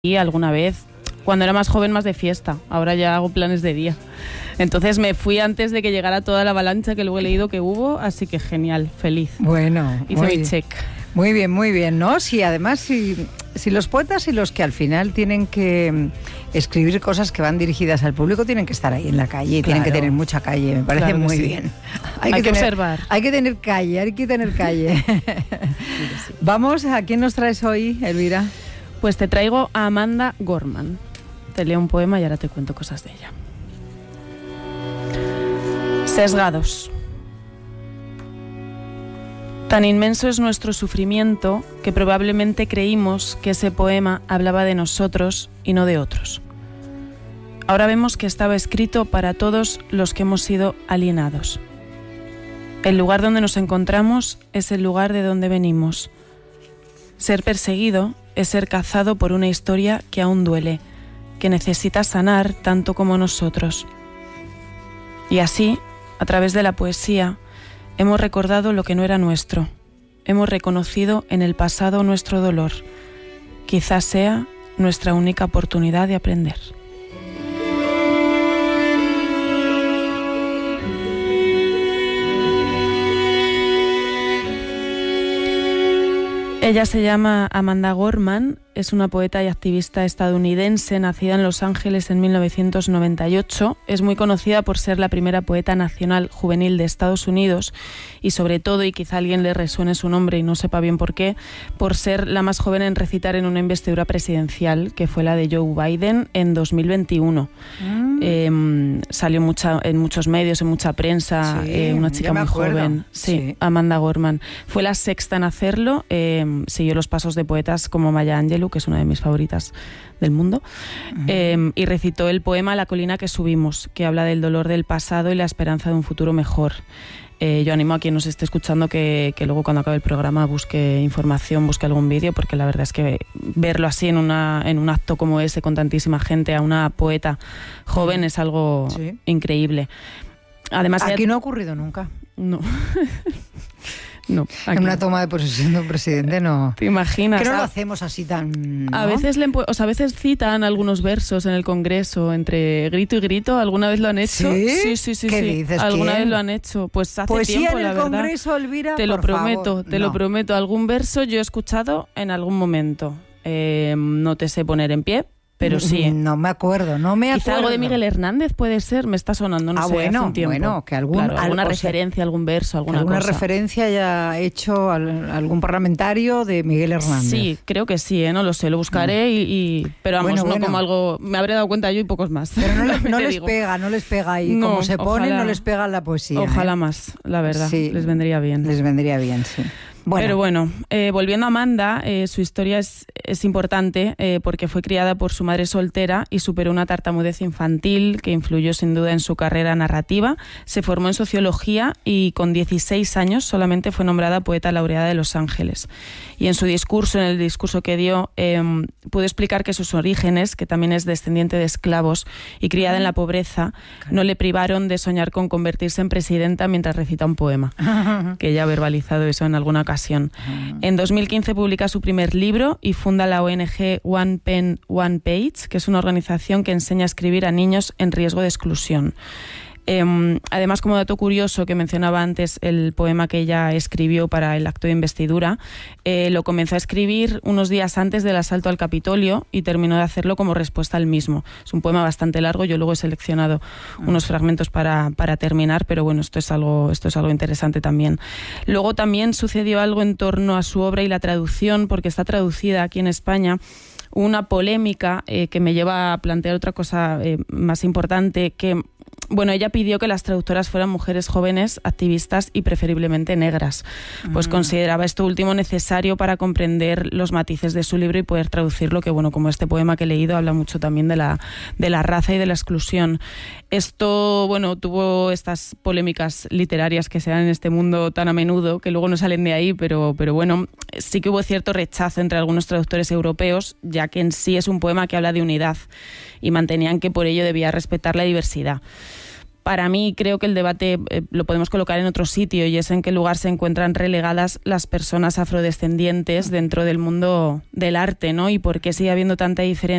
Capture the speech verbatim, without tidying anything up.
y alguna vez, cuando era más joven, más de fiesta. Ahora ya hago planes de día. Entonces me fui antes de que llegara toda la avalancha que luego he leído que hubo, así que genial, feliz. Bueno, hice mi check. Muy bien, muy bien, ¿no? Sí, además, si, si los poetas y los que al final tienen que escribir cosas que van dirigidas al público tienen que estar ahí en la calle y claro, tienen que tener mucha calle, me parece claro muy sí. bien. Hay, hay que, que tener, observar. Hay que tener calle, hay que tener calle. Sí, sí. Vamos, ¿a quién nos traes hoy, Elvira? Pues te traigo a Amanda Gorman. Te leo un poema y ahora te cuento cosas de ella. Sesgados. Tan inmenso es nuestro sufrimiento que probablemente creímos que ese poema hablaba de nosotros y no de otros. Ahora vemos que estaba escrito para todos los que hemos sido alienados. El lugar donde nos encontramos es el lugar de donde venimos. Ser perseguido es ser cazado por una historia que aún duele, que necesita sanar tanto como nosotros. Y así, a través de la poesía, hemos recordado lo que no era nuestro. Hemos reconocido en el pasado nuestro dolor. Quizás sea nuestra única oportunidad de aprender. Ella se llama Amanda Gorman, es una poeta y activista estadounidense nacida en Los Ángeles en mil novecientos noventa y ocho. Es muy conocida por ser la primera poeta nacional juvenil de Estados Unidos y sobre todo, y quizá a alguien le resuene su nombre y no sepa bien por qué, por ser la más joven en recitar en una investidura presidencial, que fue la de Joe Biden en dos mil veintiuno. Mm. Eh, salió mucha, en muchos medios, en mucha prensa, sí, eh, una chica muy joven. Sí, sí, Amanda Gorman. Fue la sexta en hacerlo, eh, siguió los pasos de poetas como Maya Angelou, que es una de mis favoritas del mundo, uh-huh. eh, y recitó el poema La colina que subimos, que habla del dolor del pasado y la esperanza de un futuro mejor. Eh, yo animo a quien nos esté escuchando que, que luego cuando acabe el programa busque información, busque algún vídeo, porque la verdad es que verlo así en, una, en un acto como ese, con tantísima gente, a una poeta joven, es algo sí. increíble. Además, aquí ella... no ha ocurrido nunca. No. No, en una toma de posesión de un presidente no. ¿Te imaginas? Que no lo hacemos así tan, ¿no? A veces le, o sea, a veces citan algunos versos en el Congreso entre grito y grito. ¿Alguna vez lo han hecho? Sí, sí, sí, sí. ¿Qué sí. dices? ¿Alguna ¿Quién? vez lo han hecho? Pues hace Poesía tiempo, en el la verdad. Congreso, Elvira, te lo por prometo, favor. te no. lo prometo. Algún verso yo he escuchado en algún momento. Eh, no te sé poner en pie, pero sí. No me acuerdo, no me acuerdo. Quizá algo de Miguel Hernández puede ser, me está sonando, no ah, sé, bueno, hace un tiempo. bueno, que algún, claro, alguna al, referencia, sea, algún verso, alguna, alguna cosa. referencia haya hecho al, algún parlamentario de Miguel Hernández. Sí, creo que sí, ¿eh? No lo sé, lo buscaré y, y pero vamos, bueno, no bueno. como algo, me habré dado cuenta yo y pocos más. Pero no, le, no les digo. pega, no les pega ahí, no, como se pone, no les pega la poesía. Ojalá ¿eh? más, la verdad, sí, les vendría bien. Les vendría bien, sí. Bueno. Pero bueno, eh, volviendo a Amanda, eh, su historia es, es importante eh, porque fue criada por su madre soltera y superó una tartamudez infantil que influyó sin duda en su carrera narrativa. Se formó en sociología y con dieciséis años solamente fue nombrada poeta laureada de Los Ángeles. Y en su discurso, en el discurso que dio, eh, pudo explicar que sus orígenes, que también es descendiente de esclavos y criada en la pobreza, no le privaron de soñar con convertirse en presidenta mientras recita un poema, que ella ha verbalizado eso en alguna ocasión. En dos mil quince publica su primer libro y funda la O N G One Pen, One Page, que es una organización que enseña a escribir a niños en riesgo de exclusión. Eh, además, como dato curioso que mencionaba antes, el poema que ella escribió para el acto de investidura, eh, lo comenzó a escribir unos días antes del asalto al Capitolio y terminó de hacerlo como respuesta al mismo. Es un poema bastante largo, yo luego he seleccionado unos fragmentos para, para terminar, pero bueno, esto es algo, esto es algo interesante también. Luego también sucedió algo en torno a su obra y la traducción, porque está traducida aquí en España. Una polémica eh, que me lleva a plantear otra cosa eh, más importante, que bueno, ella pidió que las traductoras fueran mujeres jóvenes, activistas y preferiblemente negras. Pues mm. consideraba esto último necesario para comprender los matices de su libro y poder traducirlo, que bueno, como este poema que he leído habla mucho también de la, de la raza y de la exclusión. Esto, bueno, tuvo estas polémicas literarias que se dan en este mundo tan a menudo, que luego no salen de ahí, pero, pero bueno, sí que hubo cierto rechazo entre algunos traductores europeos, ya que en sí es un poema que habla de unidad y mantenían que por ello debía respetar la diversidad. para mí creo que el debate eh, lo podemos colocar en otro sitio, y es en qué lugar se encuentran relegadas las personas afrodescendientes dentro del mundo del arte, ¿no? Y por qué sigue habiendo tanta diferencia